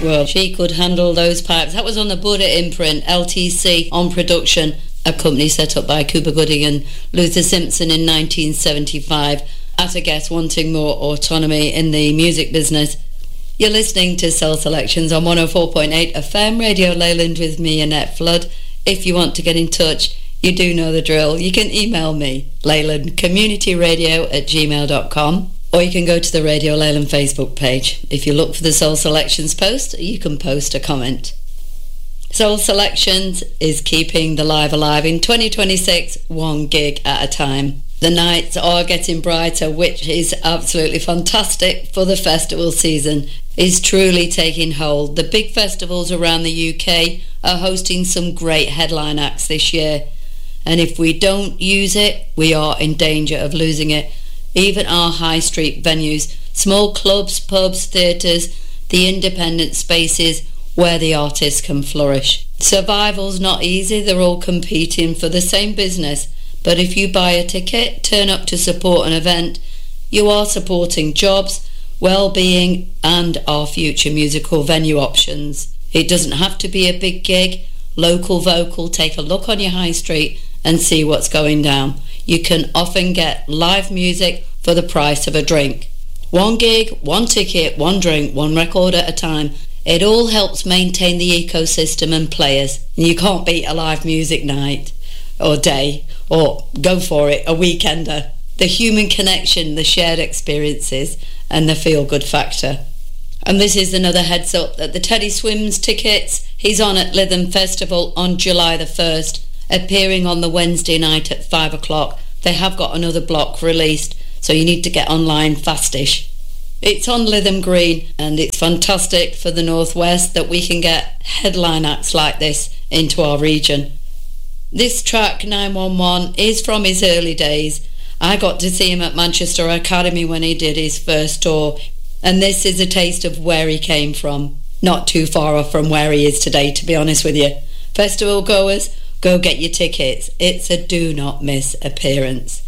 Well, she could handle those pipes. That was on the Buddha imprint, LTC on production, a company set up by Cooper Gooding and Luther Simpson in 1975 at a guest wanting more autonomy in the music business. You're listening to Soul Selections on 104.8 FM Radio Leyland with me, Annette Flood. If you want to get in touch, you do know the drill. You can email me, leylandcommunityradio@gmail.com, or you can go to the Radio Leyland Facebook page. If you look for the Soul Selections post, you can post a comment. Soul Selections is keeping the live alive in 2026, one gig at a time. The nights are getting brighter, which is absolutely fantastic for the festival season. Is truly taking hold. The big festivals around the UK are hosting some great headline acts this year. And if we don't use it, we are in danger of losing it. Even our high street venues, small clubs, pubs, theatres, the independent spaces where the artists can flourish. Survival's not easy, they're all competing for the same business. But if you buy a ticket, turn up to support an event, you are supporting jobs, well-being and our future musical venue options. It doesn't have to be a big gig. Local vocal, take a look on your high street and see what's going down. You can often get live music for the price of a drink. One gig, one ticket, one drink, one record at a time. It all helps maintain the ecosystem and players. You can't beat a live music night or day, or go for it, a weekender. The human connection, the shared experiences and the feel-good factor. And this is another heads up that the Teddy Swims tickets, he's on at Lytham Festival on July the 1st, appearing on the Wednesday night at 5 o'clock. They have got another block released, so you need to get online fastish. It's on Lytham Green, and it's fantastic for the Northwest that we can get headline acts like this into our region. This track, 911, is from his early days. I got to see him at Manchester Academy when he did his first tour, and this is a taste of where he came from. Not too far off from where he is today, to be honest with you. Festival goers, go get your tickets. It's a do not miss appearance.